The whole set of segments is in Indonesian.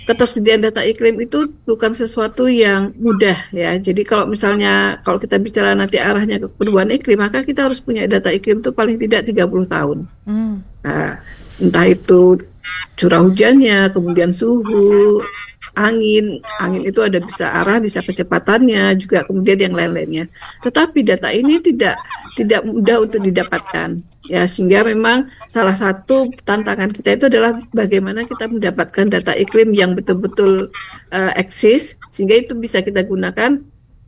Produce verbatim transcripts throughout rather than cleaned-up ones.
ketersediaan data iklim itu bukan sesuatu yang mudah ya. Jadi kalau misalnya kalau kita bicara nanti arahnya ke perubahan iklim, maka kita harus punya data iklim itu paling tidak tiga puluh tahun. Hmm. Nah, entah itu curah hujannya, kemudian suhu, angin, angin itu ada bisa arah, bisa kecepatannya, juga kemudian yang lain-lainnya. Tetapi data ini tidak tidak mudah untuk didapatkan. Ya, sehingga memang salah satu tantangan kita itu adalah bagaimana kita mendapatkan data iklim yang betul-betul uh, eksis, sehingga itu bisa kita gunakan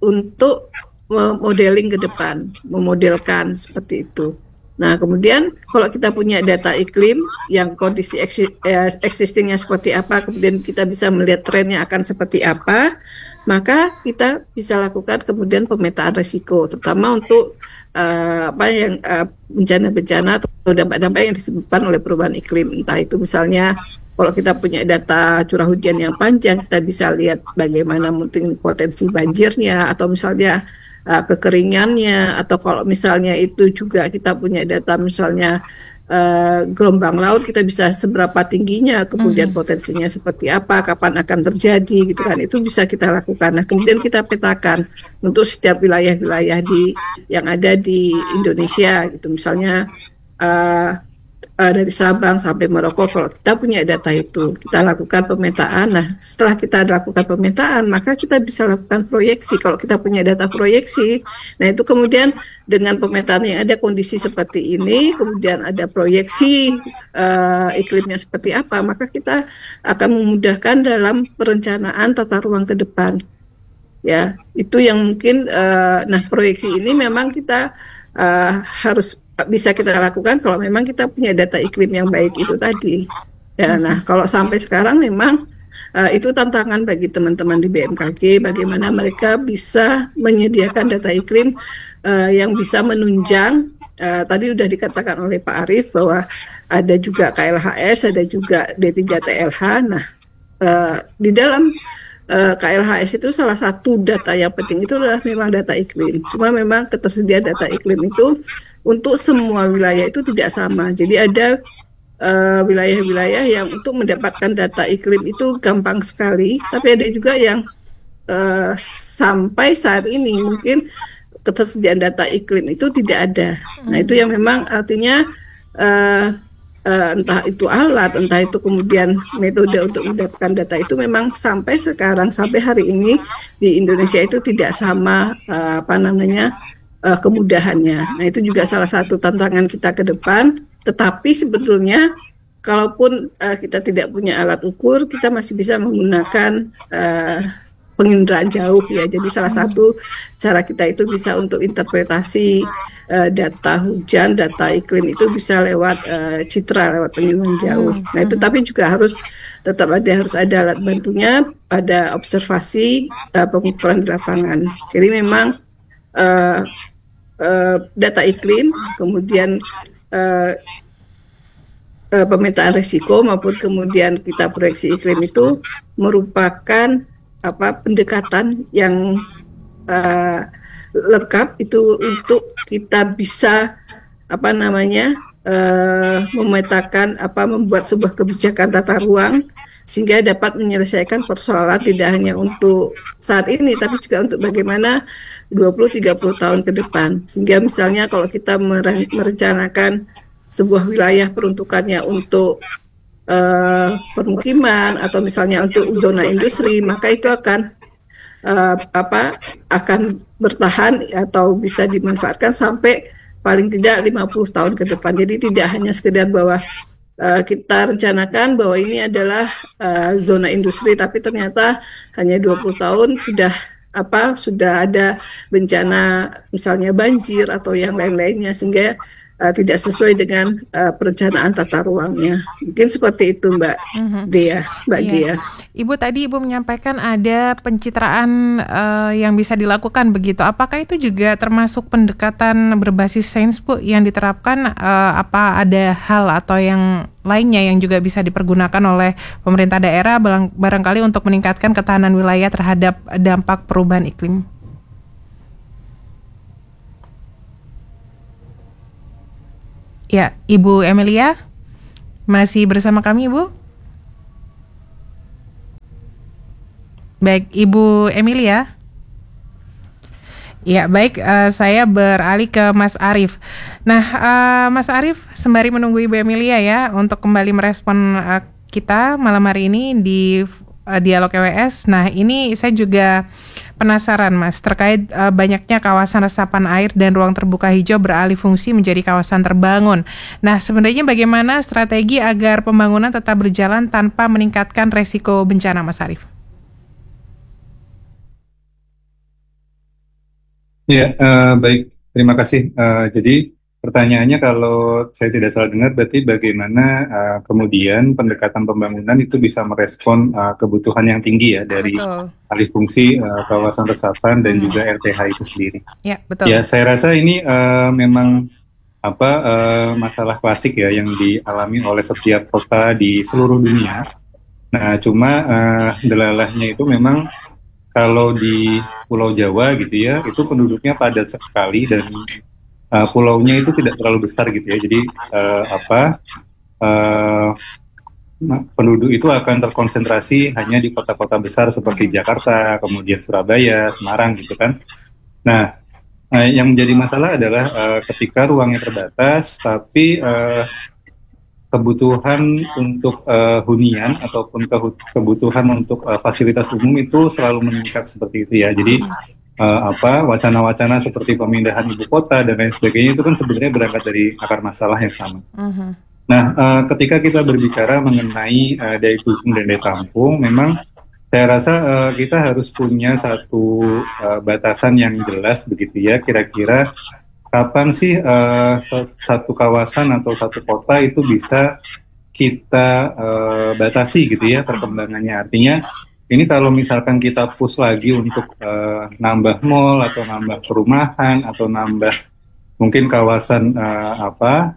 untuk modeling ke depan, memodelkan seperti itu. Nah, kemudian kalau kita punya data iklim yang kondisi existingnya seperti apa, kemudian kita bisa melihat trennya akan seperti apa, maka kita bisa lakukan kemudian pemetaan risiko, terutama untuk uh, apa yang uh, bencana-bencana atau dampak-dampak yang disebabkan oleh perubahan iklim. Entah itu misalnya kalau kita punya data curah hujan yang panjang, kita bisa lihat bagaimana mungkin potensi banjirnya, atau misalnya Uh, kekeringannya, atau kalau misalnya itu juga kita punya data misalnya uh, gelombang laut, kita bisa seberapa tingginya, kemudian Mm-hmm. potensinya seperti apa, kapan akan terjadi gitu kan, itu bisa kita lakukan. Nah, kemudian kita petakan untuk setiap wilayah-wilayah di yang ada di Indonesia gitu, misalnya uh, Uh, dari Sabang sampai Merauke, kalau kita punya data itu, kita lakukan pemetaan. Nah, setelah kita lakukan pemetaan, maka kita bisa lakukan proyeksi. Kalau kita punya data proyeksi, nah itu kemudian dengan pemetaan yang ada kondisi seperti ini, kemudian ada proyeksi uh, iklimnya seperti apa, maka kita akan memudahkan dalam perencanaan tata ruang ke depan. Ya, itu yang mungkin. Uh, nah, proyeksi ini memang kita uh, harus bisa kita lakukan kalau memang kita punya data iklim yang baik itu tadi. Ya, nah kalau sampai sekarang memang uh, itu tantangan bagi teman-teman di B M K G, bagaimana mereka bisa menyediakan data iklim uh, yang bisa menunjang. Uh, tadi sudah dikatakan oleh Pak Arief bahwa ada juga K L H S, ada juga D tiga T L H. Nah, uh, di dalam Uh, K L H S itu salah satu data yang penting itu adalah memang data iklim. Cuma memang ketersediaan data iklim itu untuk semua wilayah itu tidak sama. Jadi ada uh, wilayah-wilayah yang untuk mendapatkan data iklim itu gampang sekali, tapi ada juga yang uh, sampai saat ini mungkin ketersediaan data iklim itu tidak ada. Nah, itu yang memang artinya uh, Uh, entah itu alat, entah itu kemudian metode untuk mendapatkan data itu memang sampai sekarang, sampai hari ini di Indonesia itu tidak sama uh, apa namanya uh, kemudahannya. Nah, itu juga salah satu tantangan kita ke depan. Tetapi sebetulnya kalaupun uh, kita tidak punya alat ukur, kita masih bisa menggunakan uh, penginderaan jauh ya. Jadi salah satu cara kita itu bisa untuk interpretasi uh, data hujan, data iklim itu bisa lewat uh, citra, lewat penginderaan jauh. Nah, itu tapi juga harus tetap ada harus ada alat bantunya, ada observasi, uh, pengukuran di lapangan. Jadi memang uh, uh, data iklim, kemudian uh, uh, pemetaan risiko maupun kemudian kita proyeksi iklim itu merupakan apa pendekatan yang uh, lengkap itu untuk kita bisa apa namanya uh, memetakan apa membuat sebuah kebijakan tata ruang sehingga dapat menyelesaikan persoalan tidak hanya untuk saat ini tapi juga untuk bagaimana dua puluh tiga puluh tahun ke depan. Sehingga misalnya kalau kita merencanakan sebuah wilayah peruntukannya untuk Uh, permukiman atau misalnya untuk zona industri, maka itu akan uh, apa akan bertahan atau bisa dimanfaatkan sampai paling tidak lima puluh tahun ke depan. Jadi tidak hanya sekedar bahwa uh, kita rencanakan bahwa ini adalah uh, zona industri, tapi ternyata hanya dua puluh tahun sudah apa sudah ada bencana misalnya banjir atau yang lain-lainnya, sehingga Uh, tidak sesuai dengan uh, perencanaan tata ruangnya. Mungkin seperti itu, Mbak Mm-hmm. Dea, Mbak Iya. Gia. Ibu tadi Ibu menyampaikan ada pencitraan uh, yang bisa dilakukan begitu. Apakah itu juga termasuk pendekatan berbasis sains, Bu, yang diterapkan? Uh, apa ada hal atau yang lainnya yang juga bisa dipergunakan oleh pemerintah daerah barangkali untuk meningkatkan ketahanan wilayah terhadap dampak perubahan iklim? Ya, Ibu Emilia, masih bersama kami, Ibu? Baik, Ibu Emilia. Ya, baik, uh, saya beralih ke Mas Arief. Nah, uh, Mas Arief, sembari menunggu Ibu Emilia ya, untuk kembali merespon uh, kita malam hari ini di uh, Dialog E W S. Nah, ini saya juga penasaran, Mas, terkait uh, banyaknya kawasan resapan air dan ruang terbuka hijau beralih fungsi menjadi kawasan terbangun. Nah, sebenarnya bagaimana strategi agar pembangunan tetap berjalan tanpa meningkatkan resiko bencana, Mas Arief? Ya, eh, baik. Terima kasih. Eh, jadi pertanyaannya kalau saya tidak salah dengar, berarti bagaimana eh, kemudian pendekatan pembangunan itu bisa merespon eh, kebutuhan yang tinggi ya dari Betul. alih fungsi eh, kawasan resapan dan Hmm. juga R T H itu sendiri. Ya, betul. Ya, saya rasa ini eh, memang apa eh, masalah klasik ya yang dialami oleh setiap kota di seluruh dunia. Nah, cuma eh, delalahnya itu memang kalau di Pulau Jawa gitu ya, itu penduduknya padat sekali dan uh, pulaunya itu tidak terlalu besar gitu ya. Jadi uh, apa uh, penduduk itu akan terkonsentrasi hanya di kota-kota besar seperti Jakarta, kemudian Surabaya, Semarang gitu kan. Nah, uh, yang menjadi masalah adalah uh, ketika ruangnya terbatas, tapi uh, kebutuhan untuk uh, hunian ataupun ke- kebutuhan untuk uh, fasilitas umum itu selalu meningkat seperti itu ya. Jadi uh, apa wacana-wacana seperti pemindahan ibu kota dan lain sebagainya itu kan sebenarnya berangkat dari akar masalah yang sama. Mhm. Nah, uh, ketika kita berbicara mengenai uh, daya dukung dan daya tampung, memang saya rasa uh, kita harus punya satu uh, batasan yang jelas begitu ya. Kira-kira kapan sih uh, satu kawasan atau satu kota itu bisa kita uh, batasi gitu ya perkembangannya. Artinya ini kalau misalkan kita push lagi untuk uh, nambah mall atau nambah perumahan atau nambah mungkin kawasan uh, apa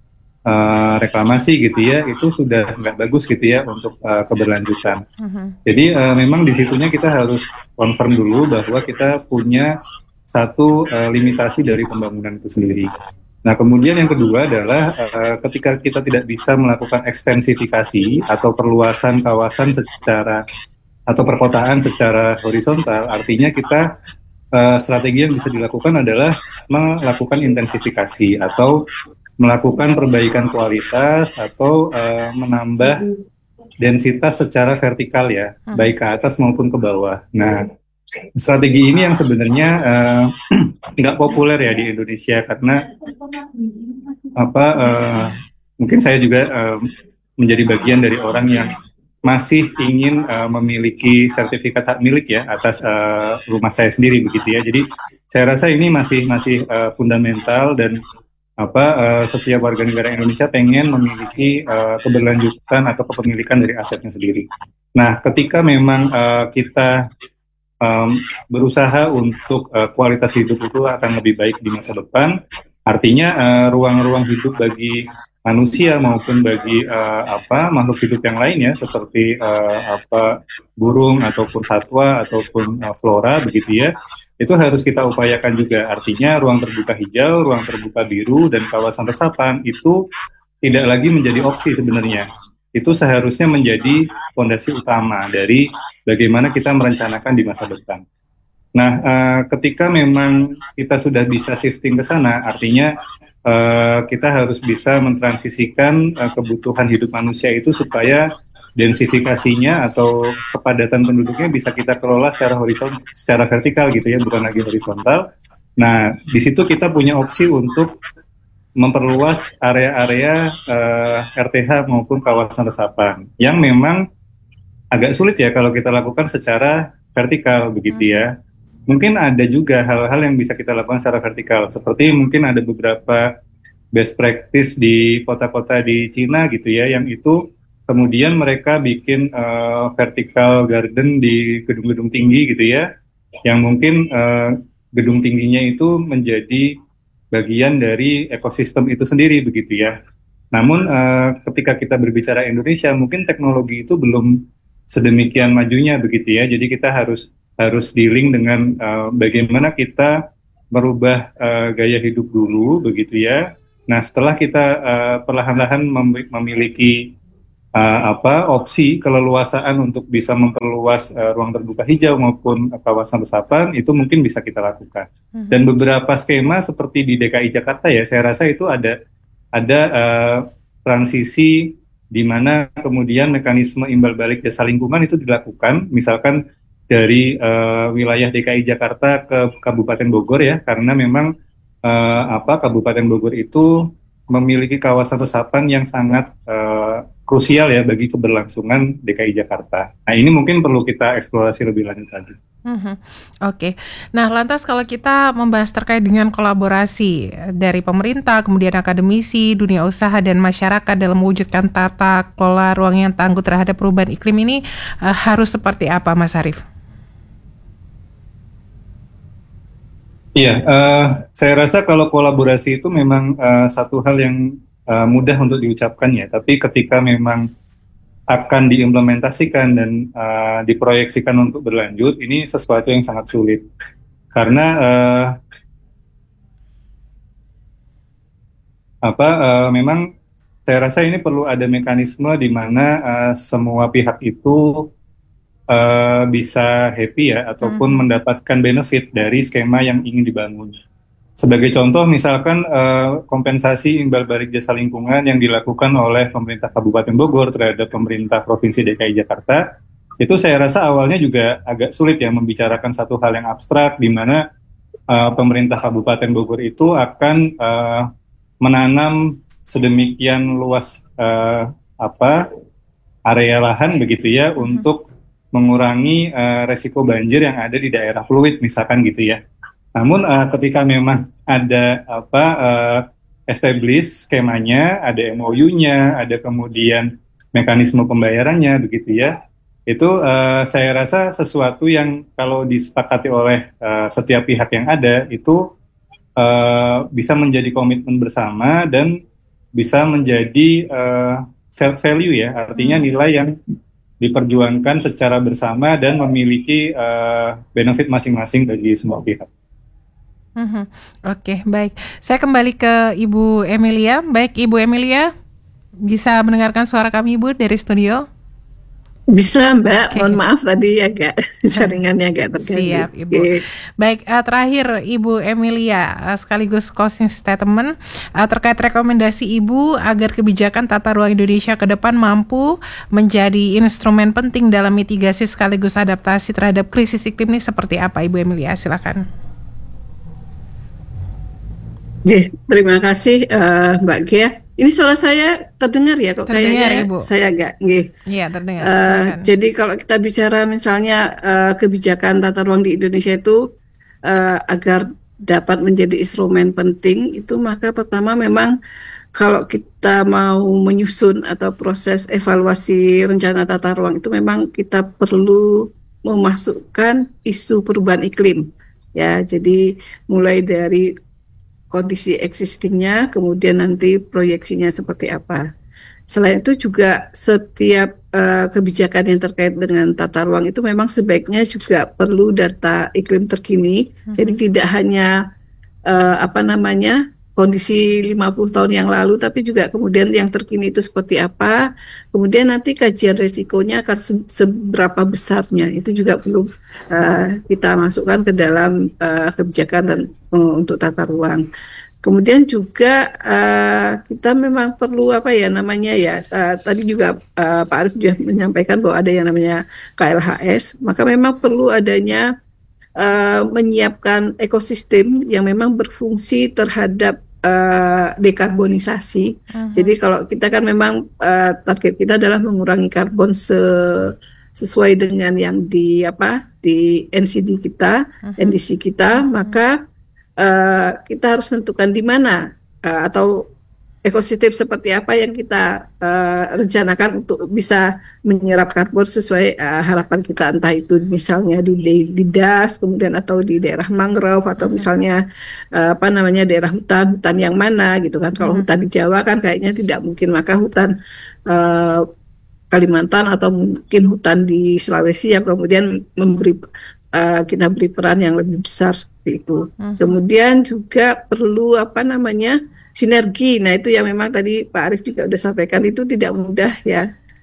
uh, reklamasi gitu ya, itu sudah nggak bagus gitu ya untuk uh, keberlanjutan. Mhm. Jadi uh, memang di situnya kita harus confirm dulu bahwa kita punya satu uh, limitasi dari pembangunan itu sendiri. Nah, kemudian yang kedua adalah uh, ketika kita tidak bisa melakukan ekstensifikasi atau perluasan kawasan secara atau perkotaan secara horizontal, artinya kita uh, strategi yang bisa dilakukan adalah melakukan intensifikasi atau melakukan perbaikan kualitas atau uh, menambah densitas secara vertikal ya, Hmm. baik ke atas maupun ke bawah. Nah, strategi ini yang sebenarnya uh, nggak populer ya di Indonesia karena apa? Uh, mungkin saya juga uh, menjadi bagian dari orang yang masih ingin uh, memiliki sertifikat hak milik ya atas uh, rumah saya sendiri begitu ya. Jadi saya rasa ini masih masih uh, fundamental dan apa uh, setiap warga negara Indonesia pengen memiliki uh, keberlanjutan atau kepemilikan dari asetnya sendiri. Nah, ketika memang uh, kita um, berusaha untuk uh, kualitas hidup itu akan lebih baik di masa depan, artinya uh, ruang-ruang hidup bagi manusia maupun bagi uh, apa makhluk hidup yang lainnya seperti uh, apa burung ataupun satwa ataupun uh, flora begitu ya, itu harus kita upayakan juga. Artinya ruang terbuka hijau, ruang terbuka biru dan kawasan resapan itu tidak lagi menjadi opsi sebenarnya. Itu seharusnya menjadi fondasi utama dari bagaimana kita merencanakan di masa depan. Nah, uh, ketika memang kita sudah bisa shifting ke sana, artinya uh, kita harus bisa mentransisikan uh, kebutuhan hidup manusia itu supaya densifikasinya atau kepadatan penduduknya bisa kita kelola secara horizontal, secara vertikal gitu ya, bukan lagi horizontal. Nah, di situ kita punya opsi untuk memperluas area-area uh, R T H maupun kawasan resapan yang memang agak sulit ya kalau kita lakukan secara vertikal begitu ya. Mungkin ada juga hal-hal yang bisa kita lakukan secara vertikal, seperti mungkin ada beberapa best practice di kota-kota di Cina gitu ya, yang itu kemudian mereka bikin uh, vertical garden di gedung-gedung tinggi gitu ya, yang mungkin uh, gedung tingginya itu menjadi bagian dari ekosistem itu sendiri begitu ya. Namun uh, ketika kita berbicara Indonesia, mungkin teknologi itu belum sedemikian majunya begitu ya. Jadi kita harus harus dealing dengan uh, bagaimana kita merubah uh, gaya hidup dulu begitu ya. Nah, setelah kita uh, perlahan-lahan mem- memiliki uh, apa opsi keleluasaan untuk bisa memperluas uh, ruang terbuka hijau maupun uh, kawasan resapan itu mungkin bisa kita lakukan. Mhm. Dan beberapa skema seperti di D K I Jakarta ya, saya rasa itu ada ada uh, transisi di mana kemudian mekanisme imbal balik jasa lingkungan itu dilakukan, misalkan dari uh, wilayah D K I Jakarta ke Kabupaten Bogor ya, karena memang uh, apa Kabupaten Bogor itu memiliki kawasan resapan yang sangat uh, krusial ya bagi keberlangsungan D K I Jakarta. Nah ini mungkin perlu kita eksplorasi lebih lanjut lagi. Mhm. Oke. Nah, lantas kalau kita membahas terkait dengan kolaborasi dari pemerintah, kemudian akademisi, dunia usaha dan masyarakat dalam mewujudkan tata kelola ruang yang tangguh terhadap perubahan iklim ini uh, harus seperti apa, Mas Arief? Iya, uh, saya rasa kalau kolaborasi itu memang uh, satu hal yang uh, mudah untuk diucapkan ya, tapi ketika memang akan diimplementasikan dan uh, diproyeksikan untuk berlanjut, ini sesuatu yang sangat sulit. Karena uh, apa uh, memang saya rasa ini perlu ada mekanisme di mana uh, semua pihak itu uh, bisa happy ya, ataupun Mhm. mendapatkan benefit dari skema yang ingin dibangun. Sebagai contoh, misalkan uh, kompensasi imbal balik jasa lingkungan yang dilakukan oleh pemerintah Kabupaten Bogor terhadap pemerintah Provinsi D K I Jakarta, itu saya rasa awalnya juga agak sulit ya membicarakan satu hal yang abstrak, di mana uh, pemerintah Kabupaten Bogor itu akan uh, menanam sedemikian luas uh, apa area lahan begitu ya, Mhm. untuk mengurangi uh, resiko banjir yang ada di daerah fluid misalkan gitu ya. Namun uh, ketika memang ada apa uh, establish skemanya, ada M O U-nya, ada kemudian mekanisme pembayarannya begitu ya. Itu uh, saya rasa sesuatu yang kalau disepakati oleh uh, setiap pihak yang ada itu uh, bisa menjadi komitmen bersama dan bisa menjadi uh, self value ya, artinya Hmm. nilai yang diperjuangkan secara bersama dan memiliki uh, benefit masing-masing bagi semua pihak. Mhm. Oke, baik. Saya kembali ke Ibu Emilia. Baik, Ibu Emilia, bisa mendengarkan suara kami, Ibu, dari studio? Bisa, Mbak. Oke. Mohon maaf tadi agak jaringannya agak terganggu. Siap, Ibu. Oke. Baik, uh, terakhir Ibu Emilia, uh, sekaligus closing statement uh, terkait rekomendasi Ibu agar kebijakan tata ruang Indonesia ke depan mampu menjadi instrumen penting dalam mitigasi sekaligus adaptasi terhadap krisis iklim ini seperti apa, Ibu Emilia? Silakan. Oke, terima kasih uh, Mbak Gia. Ini suara saya terdengar ya kok Terdengar, kayaknya Ibu. saya agak nggih. Iya, terdengar. Uh, Silakan. jadi kalau kita bicara misalnya uh, kebijakan tata ruang di Indonesia itu uh, agar dapat menjadi instrumen penting itu, maka pertama memang kalau kita mau menyusun atau proses evaluasi rencana tata ruang itu memang kita perlu memasukkan isu perubahan iklim ya. Jadi mulai dari kondisi existingnya, kemudian nanti proyeksinya seperti apa. Selain itu juga setiap uh, kebijakan yang terkait dengan tata ruang itu memang sebaiknya juga perlu data iklim terkini. Mhm. Jadi tidak hanya uh, apa namanya kondisi lima puluh tahun yang lalu, tapi juga kemudian yang terkini itu seperti apa. Kemudian nanti kajian resikonya akan se- seberapa besarnya. Itu juga perlu uh, kita masukkan ke dalam uh, kebijakan dan uh, untuk tata ruang. Kemudian juga uh, kita memang perlu apa ya namanya ya uh, tadi juga uh, Pak Arief juga menyampaikan bahwa ada yang namanya K L H S, maka memang perlu adanya uh, menyiapkan ekosistem yang memang berfungsi terhadap uh, dekarbonisasi. Mhm. Jadi kalau kita kan memang uh, target kita adalah mengurangi karbon se- sesuai dengan yang di apa di N C D kita, Mhm. N D C kita, maka uh, kita harus tentukan di mana uh, atau ekosistem seperti apa yang kita uh, rencanakan untuk bisa menyerap karbon sesuai uh, harapan kita, entah itu misalnya di, di, di das, kemudian atau di daerah mangrove, atau Mhm. misalnya uh, apa namanya daerah hutan, hutan yang mana gitu kan. Kalau Mhm. hutan di Jawa kan kayaknya tidak mungkin, maka hutan uh, Kalimantan atau mungkin hutan di Sulawesi yang kemudian memberi uh, kita beri peran yang lebih besar seperti itu. Mhm. Kemudian juga perlu apa namanya sinergi. Nah itu yang memang tadi Pak Arief juga sudah sampaikan, itu tidak mudah ya.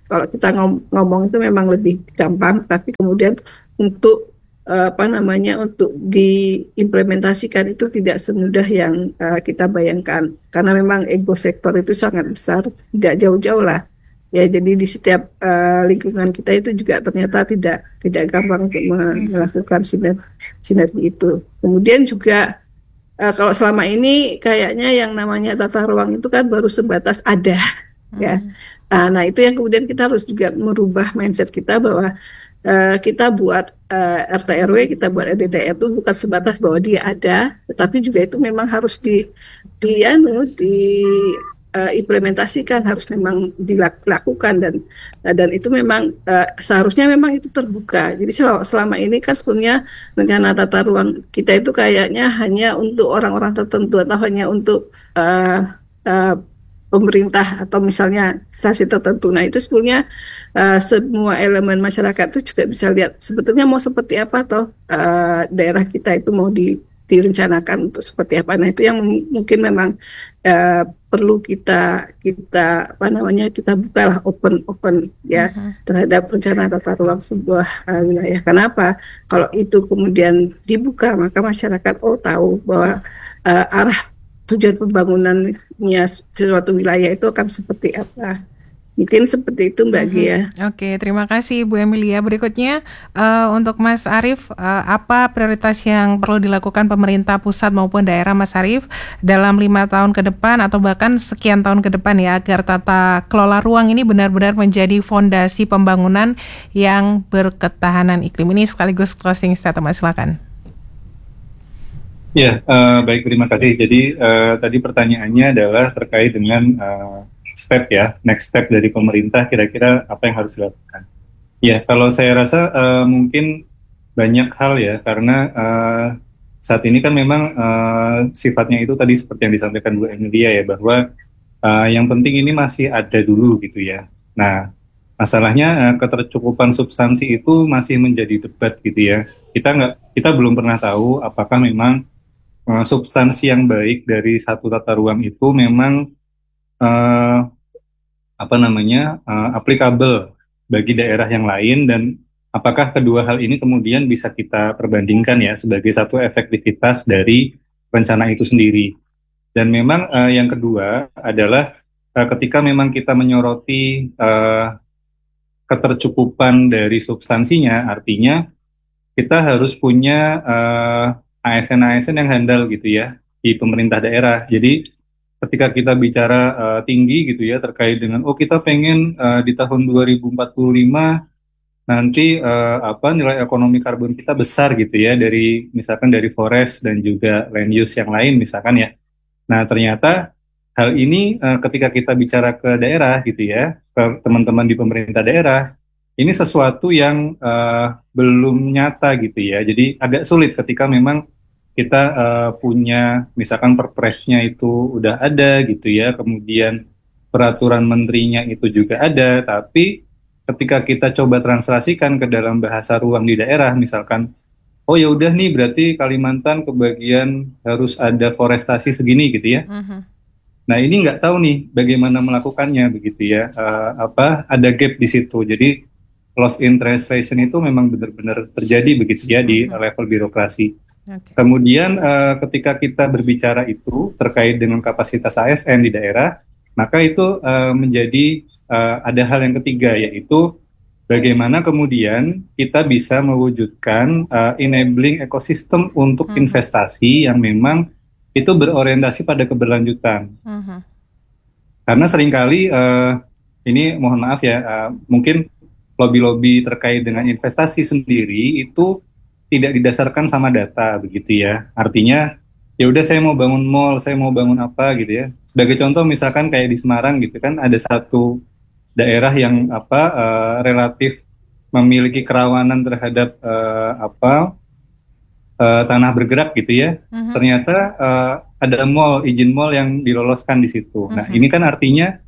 kalau kita ngom- ngomong itu memang lebih gampang, tapi kemudian untuk eh, apa namanya untuk diimplementasikan itu tidak semudah yang eh, kita bayangkan, karena memang ego sektor itu sangat besar, tidak jauh-jauh lah. Ya, jadi di setiap eh, lingkungan kita itu juga ternyata tidak tidak gampang untuk melakukan sinergi, sinergi itu. Kemudian juga eh, kalau selama ini kayaknya yang namanya tata ruang itu kan baru sebatas ada, ya. Hmm. Nah, nah, itu yang kemudian kita harus juga merubah mindset kita bahwa eh, kita buat eh, R T R W, kita buat R D T R itu bukan sebatas bahwa dia ada, tetapi juga itu memang harus di di anu di eh, implementasikan, harus memang dilakukan, dan dan itu memang eh, seharusnya memang itu terbuka. Jadi sel- selama ini kan sebenarnya rencana tata ruang kita itu kayaknya hanya untuk orang-orang tertentu atau hanya untuk eh, eh, pemerintah atau misalnya instansi tertentu. Nah, itu sebenarnya uh, semua elemen masyarakat itu juga bisa lihat sebetulnya mau seperti apa, atau uh, daerah kita itu mau di, direncanakan untuk seperti apa. Nah, itu yang m- mungkin memang uh, perlu kita kita apa namanya kita bukalah open open ya Mhm. terhadap rencana tata ruang sebuah uh, wilayah. Kenapa? Kalau itu kemudian dibuka, maka masyarakat oh tahu bahwa uh, arah tujuan pembangunannya suatu wilayah itu akan seperti apa. Mungkin seperti itu Mbak Mhm. Gia. Oke, terima kasih Bu Emilia. Berikutnya eh, untuk Mas Arief, eh, apa prioritas yang perlu dilakukan pemerintah pusat maupun daerah, Mas Arief, dalam lima tahun ke depan atau bahkan sekian tahun ke depan ya, agar tata kelola ruang ini benar-benar menjadi fondasi pembangunan yang berketahanan iklim. Ini sekaligus closing statement, silakan. Ya, eh, baik, terima kasih. Jadi eh, tadi pertanyaannya adalah terkait dengan eh, step ya, next step dari pemerintah, kira-kira apa yang harus dilakukan. Ya, kalau saya rasa eh, mungkin banyak hal ya, karena eh, saat ini kan memang eh, sifatnya itu tadi seperti yang disampaikan Bu Emilia ya, bahwa eh, yang penting ini masih ada dulu gitu ya. Nah, masalahnya eh, ketercukupan substansi itu masih menjadi debat gitu ya. Kita nggak, kita belum pernah tahu apakah memang eh, substansi yang baik dari satu tata ruang itu memang eh, apa namanya eh, applicable bagi daerah yang lain, dan apakah kedua hal ini kemudian bisa kita perbandingkan ya sebagai satu efektivitas dari rencana itu sendiri. Dan memang eh, yang kedua adalah eh, ketika memang kita menyoroti eh, ketercukupan dari substansinya, artinya kita harus punya eh, A S N-A S N yang handal gitu ya di pemerintah daerah. Jadi ketika kita bicara eh, tinggi gitu ya terkait dengan oh kita pengen eh, di tahun dua ribu empat puluh lima nanti eh, apa nilai ekonomi karbon kita besar gitu ya dari misalkan dari forest dan juga land use yang lain misalkan ya. Nah, ternyata hal ini eh, ketika kita bicara ke daerah gitu ya, ke teman-teman di pemerintah daerah, ini sesuatu yang eh, belum nyata gitu ya. Jadi agak sulit ketika memang kita eh, punya misalkan perpresnya itu udah ada gitu ya, kemudian peraturan menterinya itu juga ada, tapi ketika kita coba translasikan ke dalam bahasa ruang di daerah, misalkan oh ya udah nih berarti Kalimantan kebagian harus ada forestasi segini gitu ya. Mhm. Nah ini nggak tahu nih bagaimana melakukannya begitu ya. Eh, apa ada gap di situ. Jadi loss in translation itu memang benar-benar terjadi begitu ya di Mhm. level birokrasi. Oke. Kemudian eh, ketika kita berbicara itu terkait dengan kapasitas A S N di daerah, maka itu eh, menjadi eh, ada hal yang ketiga yaitu bagaimana kemudian kita bisa mewujudkan uh, enabling ekosistem untuk Mhm. investasi yang memang itu berorientasi pada keberlanjutan. Mhm. Karena seringkali uh, ini mohon maaf ya, uh, mungkin lobby-lobby terkait dengan investasi sendiri itu tidak didasarkan sama data begitu ya. Artinya ya udah saya mau bangun mall, saya mau bangun apa gitu ya. Sebagai contoh misalkan kayak di Semarang gitu kan ada satu daerah yang apa uh, relatif memiliki kerawanan terhadap uh, apa uh, tanah bergerak gitu ya. Mhm. Ternyata uh, ada mall, izin mall yang diloloskan di situ. Nah, Mhm. ini kan artinya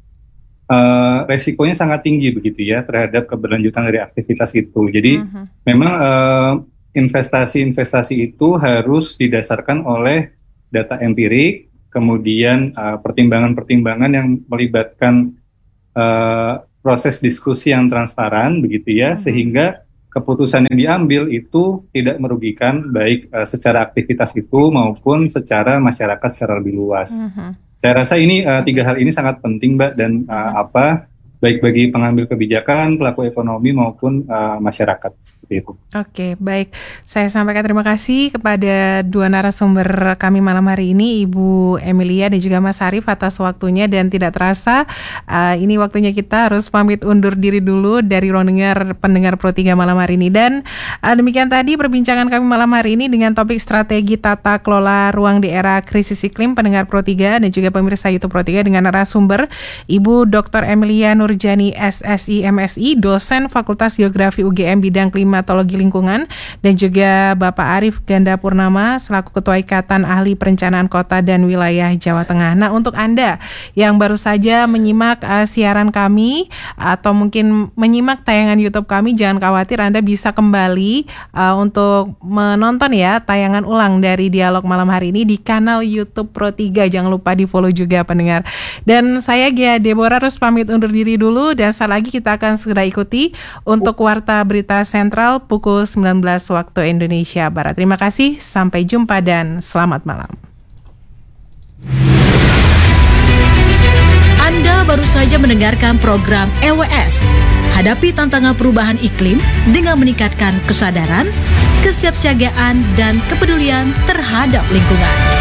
uh, resikonya sangat tinggi begitu ya terhadap keberlanjutan dari aktivitas itu. Jadi Mhm. memang uh, investasi-investasi itu harus didasarkan oleh data empirik, kemudian uh, pertimbangan-pertimbangan yang melibatkan uh, proses diskusi yang transparan begitu ya, hmm. sehingga keputusan yang diambil itu tidak merugikan baik uh, secara aktivitas itu maupun secara masyarakat secara lebih luas. Hmm. Saya rasa ini uh, tiga hal ini sangat penting, Mbak, dan uh, apa baik bagi pengambil kebijakan, pelaku ekonomi maupun uh, masyarakat seperti itu. Oke, baik. Saya sampaikan terima kasih kepada dua narasumber kami malam hari ini, Ibu Emilia dan juga Mas Arief atas waktunya, dan tidak terasa uh, ini waktunya kita harus pamit undur diri dulu dari ruang dengar pendengar Pro tiga malam hari ini. Dan uh, demikian tadi perbincangan kami malam hari ini dengan topik strategi tata kelola ruang di era krisis iklim pendengar Pro tiga dan juga pemirsa YouTube Pro tiga dengan narasumber Ibu Doktor Emilia Nurjani S S I M Si, dosen Fakultas Geografi U G M bidang klimatologi lingkungan, dan juga Bapak Arief Ganda Purnama selaku Ketua Ikatan Ahli Perencanaan Kota dan Wilayah Jawa Tengah. Nah, untuk Anda yang baru saja menyimak uh, siaran kami atau mungkin menyimak tayangan YouTube kami, jangan khawatir, Anda bisa kembali uh, untuk menonton ya tayangan ulang dari dialog malam hari ini di kanal YouTube Pro tiga. Jangan lupa di-follow juga pendengar. Dan saya Gia Deborah harus pamit undur diri dulu, dan saat lagi kita akan segera ikuti untuk Warta Berita Sentral pukul sembilan belas waktu Indonesia Barat. Terima kasih, sampai jumpa dan selamat malam. Anda baru saja mendengarkan program E W S, hadapi tantangan perubahan iklim dengan meningkatkan kesadaran, kesiapsiagaan, dan kepedulian terhadap lingkungan.